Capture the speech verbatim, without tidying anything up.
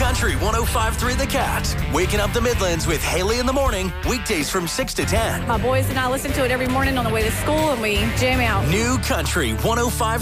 Country one oh five three The Cat. Waking up the Midlands with Haley in the morning. Weekdays from six to ten. My boys and I listen to it every morning on the way to school, and we jam out. New Country one oh five